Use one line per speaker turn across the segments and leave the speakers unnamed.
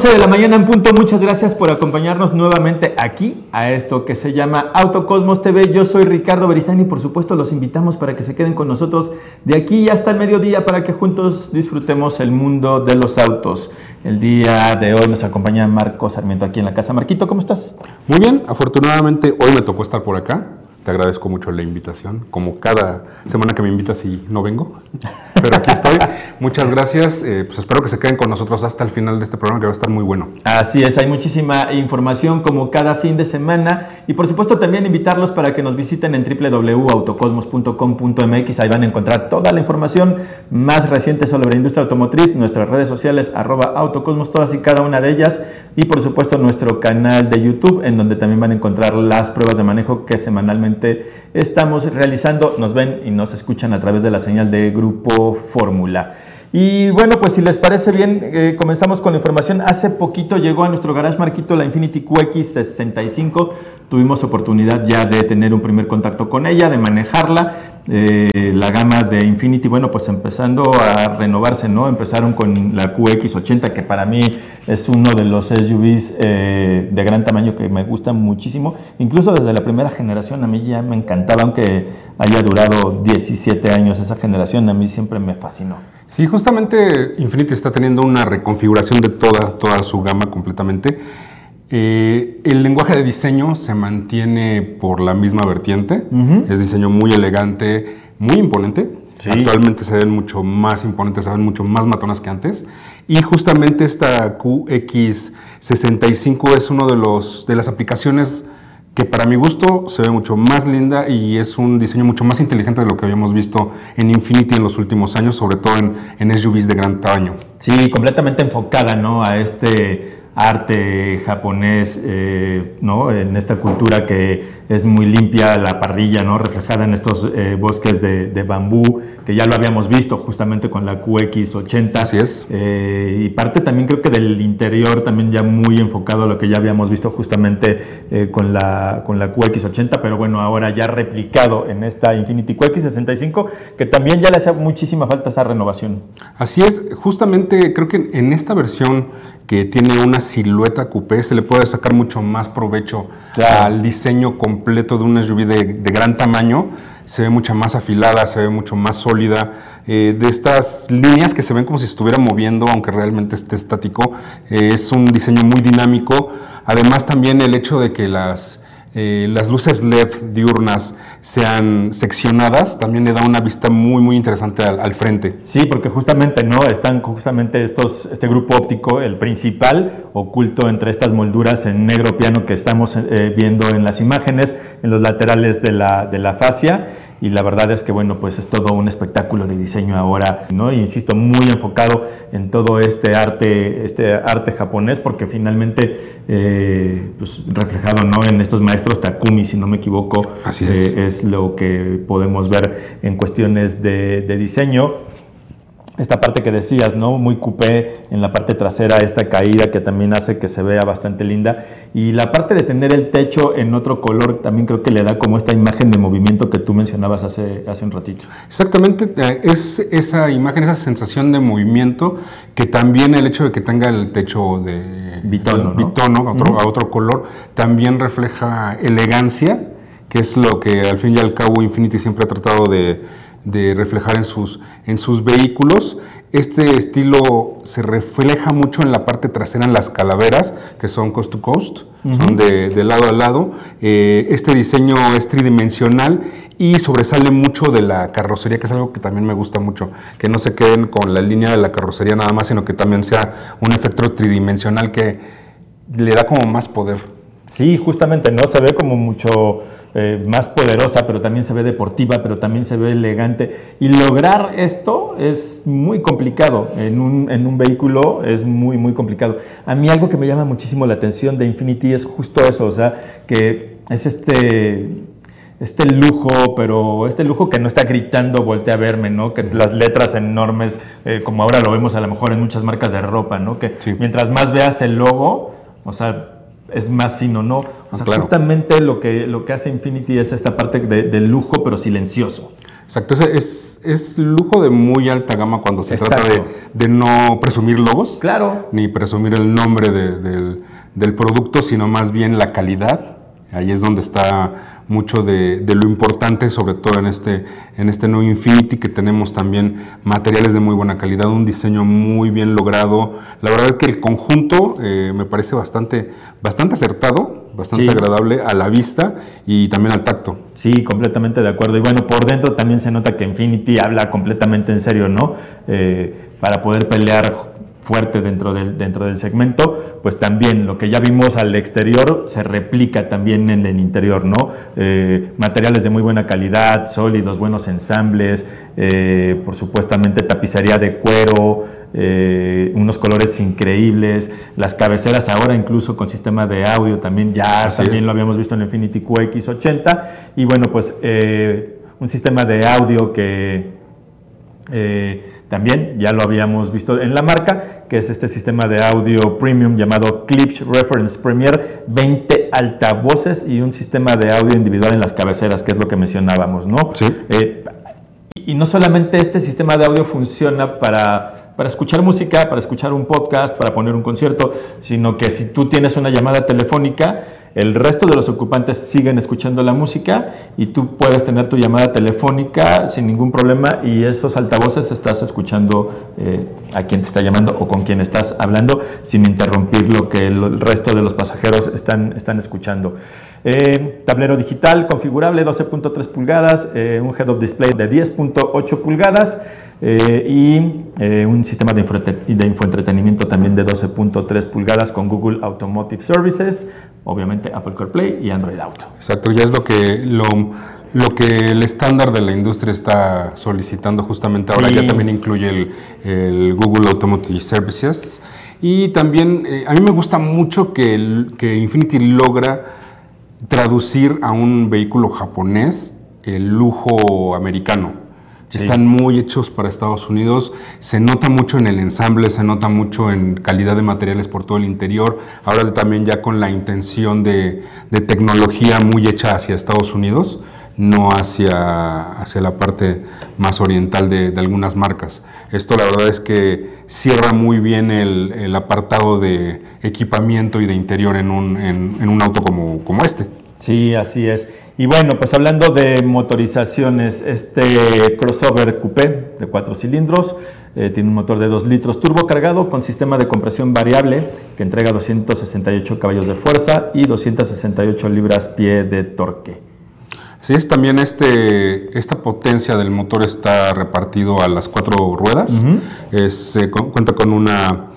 11 de la mañana en punto. Muchas gracias por acompañarnos nuevamente aquí a esto que se llama Autocosmos TV. Yo soy Ricardo Beristain y por supuesto los invitamos para que se queden con nosotros de aquí hasta el mediodía para que juntos disfrutemos el mundo de los autos. El día de hoy nos acompaña Marco Sarmiento aquí en la casa. Marquito, ¿cómo estás?
Muy bien, afortunadamente hoy me tocó estar por acá. Te agradezco mucho la invitación, como cada semana que me invitas y no vengo, pero aquí estoy. Muchas gracias, pues espero que se queden con nosotros hasta el final de este programa que va a estar muy bueno.
Así es, hay muchísima información como cada fin de semana y por supuesto también invitarlos para que nos visiten en www.autocosmos.com.mx. Ahí van a encontrar toda la información más reciente sobre la industria automotriz, nuestras redes sociales @autocosmos, todas y cada una de ellas, y por supuesto nuestro canal de YouTube en donde también van a encontrar las pruebas de manejo que semanalmente estamos realizando. Nos ven y nos escuchan a través de la señal de Grupo Fórmula. Y bueno, pues si les parece bien, comenzamos con la información. Hace poquito llegó a nuestro garage, Marquito, la Infiniti QX65. Tuvimos oportunidad ya de tener un primer contacto con ella, de manejarla. La gama de Infiniti, bueno, pues empezando a renovarse, ¿no? Empezaron con la QX80, que para mí es uno de los SUVs de gran tamaño que me gustan muchísimo. Incluso desde la primera generación a mí ya me encantaba, aunque haya durado 17 años esa generación, a mí siempre me fascinó.
Sí, justamente Infiniti está teniendo una reconfiguración de toda su gama completamente. El lenguaje de diseño se mantiene por la misma vertiente. Es diseño muy elegante, muy imponente. Sí. Actualmente se ven mucho más imponentes, se ven mucho más matonas que antes. Y justamente esta QX65 es uno de las aplicaciones que para mi gusto se ve mucho más linda y es un diseño mucho más inteligente de lo que habíamos visto en Infiniti en los últimos años, sobre todo en SUVs de gran tamaño.
Sí, completamente enfocada, ¿no?, a este arte japonés, ¿no?, en esta cultura que es muy limpia, la parrilla, ¿no?, reflejada en estos bosques de bambú, que ya lo habíamos visto justamente con la QX80.
Así es.
Y parte también creo que del interior también ya muy enfocado a lo que ya habíamos visto justamente con la QX80, pero bueno, ahora ya replicado en esta Infiniti QX65, que también ya le hace muchísima falta esa renovación.
Así es, justamente creo que en esta versión que tiene una silueta coupé se le puede sacar mucho más provecho, claro, al diseño completo de una SUV de gran tamaño. Se ve mucha más afilada, se ve mucho más sólida, de estas líneas que se ven como si estuviera moviendo, aunque realmente esté estático. Es un diseño muy dinámico. Además también el hecho de que las luces LED diurnas sean seccionadas también le da una vista muy muy interesante al frente.
Sí, porque justamente no están este grupo óptico, el principal, oculto entre estas molduras en negro piano que estamos viendo en las imágenes, en los laterales de la fascia. Y la verdad es que, bueno, pues es todo un espectáculo de diseño ahora, ¿no? Y insisto, muy enfocado en todo este arte japonés, porque finalmente, pues reflejado, ¿no?, en estos maestros Takumi, si no me equivoco.
Así es.
Es lo que podemos ver en cuestiones de diseño. Esta parte que decías, ¿no?, muy coupé en la parte trasera, esta caída que también hace que se vea bastante linda. Y la parte de tener el techo en otro color también creo que le da como esta imagen de movimiento que tú mencionabas hace un ratito.
Exactamente, es esa imagen, esa sensación de movimiento, que también el hecho de que tenga el techo de
bitono,
a otro color, también refleja elegancia, que es lo que al fin y al cabo Infiniti siempre ha tratado de reflejar en sus vehículos. Este estilo se refleja mucho en la parte trasera, en las calaveras, que son coast to coast, son de lado a lado. Este diseño es tridimensional y sobresale mucho de la carrocería, que es algo que también me gusta mucho, que no se queden con la línea de la carrocería nada más, sino que también sea un efecto tridimensional que le da como más poder.
Sí, justamente, ¿no? Se ve como mucho más poderosa, pero también se ve deportiva, pero también se ve elegante. Y lograr esto es muy complicado. En un vehículo es muy, muy complicado. A mí algo que me llama muchísimo la atención de Infiniti es justo eso, o sea, que es este lujo, pero este lujo que no está gritando, voltea a verme, ¿no? Que las letras enormes, como ahora lo vemos a lo mejor en muchas marcas de ropa, ¿no? Que sí, mientras más veas el logo, o sea, es más fino, ¿no? O sea, claro, justamente lo que hace Infiniti es esta parte de lujo, pero silencioso.
Exacto, es es lujo de muy alta gama cuando se
Exacto.
trata de no presumir logos,
Claro.
ni presumir el nombre del producto, sino más bien la calidad. Ahí es donde está mucho de lo importante, sobre todo en este nuevo Infinity, que tenemos también materiales de muy buena calidad, un diseño muy bien logrado. La verdad es que el conjunto me parece bastante acertado, bastante agradable a la vista y también al tacto.
Sí, completamente de acuerdo. Y bueno, por dentro también se nota que Infinity habla completamente en serio, ¿no? Para poder pelear fuerte dentro del segmento, pues también lo que ya vimos al exterior se replica también en el interior, ¿no? Materiales de muy buena calidad, sólidos, buenos ensambles, por supuestamente tapicería de cuero, unos colores increíbles, las cabeceras ahora incluso con sistema de audio también lo habíamos visto en el Infinity QX80, y bueno, pues un sistema de audio que también ya lo habíamos visto en la marca, que es este sistema de audio premium llamado Klipsch Reference Premier, 20 altavoces y un sistema de audio individual en las cabeceras, que es lo que mencionábamos, ¿no?
Sí.
Y no solamente este sistema de audio funciona para escuchar música, para escuchar un podcast, para poner un concierto, sino que si tú tienes una llamada telefónica, el resto de los ocupantes siguen escuchando la música y tú puedes tener tu llamada telefónica sin ningún problema, y esos altavoces estás escuchando a quien te está llamando o con quien estás hablando sin interrumpir lo que el resto de los pasajeros están escuchando. Tablero digital configurable 12.3 pulgadas, un head-up display de 10.8 pulgadas, y un sistema de infoentretenimiento también de 12.3 pulgadas con Google Automotive Services, obviamente Apple CarPlay y Android Auto.
Exacto, ya es lo que el estándar de la industria está solicitando justamente ahora. Sí. Ya también incluye el Google Automotive Services, y también a mí me gusta mucho que Infinity logra traducir a un vehículo japonés el lujo americano. Sí. Están muy hechos para Estados Unidos, se nota mucho en el ensamble, se nota mucho en calidad de materiales por todo el interior, ahora también ya con la intención de tecnología muy hecha hacia Estados Unidos, no hacia la parte más oriental de algunas marcas. Esto la verdad es que cierra muy bien el apartado de equipamiento y de interior en un auto como este.
Sí, así es. Y bueno, pues hablando de motorizaciones, este crossover coupé de 4 cilindros tiene un motor de 2 litros turbocargado con sistema de compresión variable que entrega 268 caballos de fuerza y 268 libras-pie de torque.
Sí, es también esta potencia del motor está repartido a las 4 ruedas. Uh-huh. Cuenta con una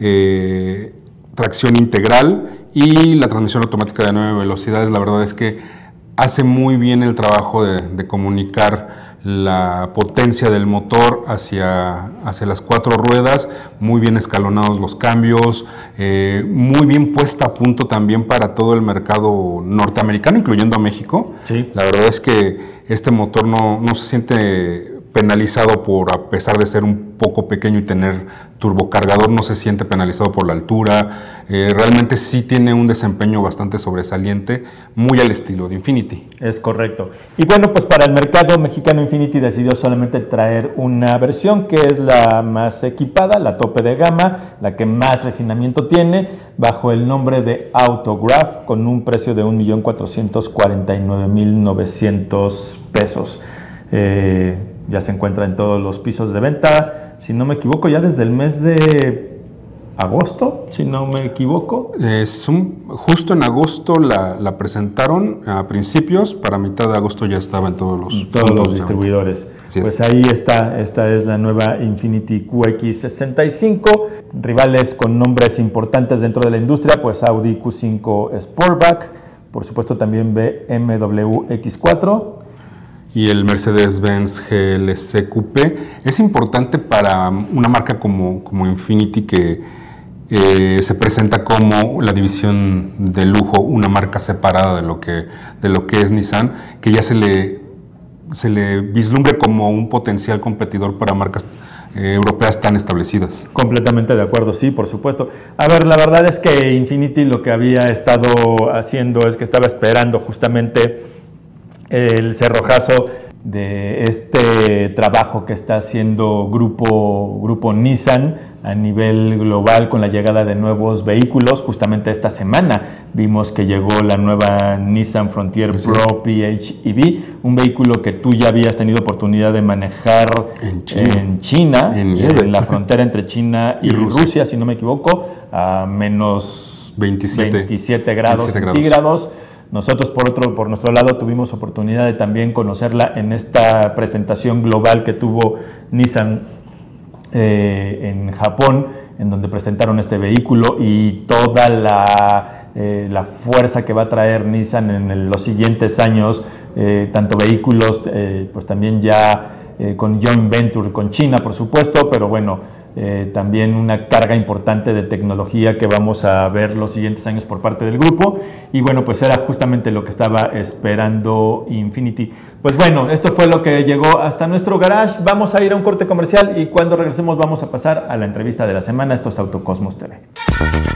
tracción integral y la transmisión automática de 9 velocidades. La verdad es que hace muy bien el trabajo de comunicar la potencia del motor hacia las 4 ruedas, muy bien escalonados los cambios, muy bien puesta a punto también para todo el mercado norteamericano, incluyendo a México. Sí. La verdad es que este motor no se siente penalizado a pesar de ser un poco pequeño y tener turbocargador, no se siente penalizado por la altura. Realmente sí tiene un desempeño bastante sobresaliente, muy al estilo de Infinity.
Es correcto. Y bueno, pues para el mercado mexicano, Infinity decidió solamente traer una versión que es la más equipada, la tope de gama, la que más refinamiento tiene, bajo el nombre de Autograph, con un precio de $1,449,900. Ya se encuentra en todos los pisos de venta, si no me equivoco, ya desde el mes de agosto, si no me equivoco.
Justo en agosto la presentaron a principios, para mitad de agosto ya estaba en todos los
distribuidores. Pues ahí está, esta es la nueva Infinity QX65, rivales con nombres importantes dentro de la industria, pues Audi Q5 Sportback, por supuesto también BMW X4,
y el Mercedes-Benz GLC Coupé. Es importante para una marca como Infinity que se presenta como la división de lujo, una marca separada de lo que es Nissan, que ya se le vislumbre como un potencial competidor para marcas europeas tan establecidas.
Completamente de acuerdo, sí, por supuesto. A ver, la verdad es que Infinity lo que había estado haciendo es que estaba esperando justamente el cerrojazo de este trabajo que está haciendo Grupo Nissan a nivel global con la llegada de nuevos vehículos. Justamente esta semana vimos que llegó la nueva Nissan Frontier Pro PHEV, un vehículo que tú ya habías tenido oportunidad de manejar en China, en la frontera entre China y Rusia, si no me equivoco, a menos 27 grados centígrados. Nosotros, por nuestro lado, tuvimos oportunidad de también conocerla en esta presentación global que tuvo Nissan en Japón, en donde presentaron este vehículo y toda la fuerza que va a traer Nissan en los siguientes años, tanto vehículos, pues también ya con joint venture con China, por supuesto, pero bueno, también una carga importante de tecnología que vamos a ver los siguientes años por parte del grupo. Y bueno, pues era justamente lo que estaba esperando Infiniti. Pues bueno, esto fue lo que llegó hasta nuestro garage. Vamos a ir a un corte comercial y cuando regresemos vamos a pasar a la entrevista de la semana. Esto es Autocosmos TV.